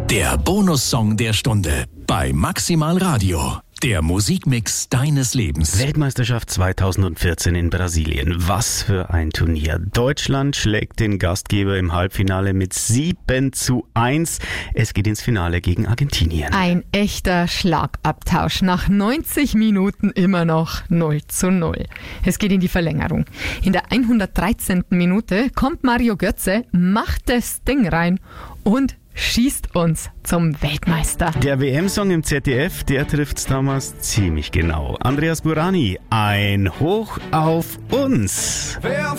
Der Bonussong der Stunde bei Maximal Radio. Der Musikmix deines Lebens. Weltmeisterschaft 2014 in Brasilien. Was für ein Turnier. Deutschland schlägt den Gastgeber im Halbfinale mit 7:1. Es geht ins Finale gegen Argentinien. Ein echter Schlagabtausch. Nach 90 Minuten immer noch 0:0. Es geht in die Verlängerung. In der 113. Minute kommt Mario Götze, macht das Ding rein und schießt uns zum Weltmeister. Der WM-Song im ZDF, der trifft's damals ziemlich genau. Andreas Burani, ein Hoch auf uns.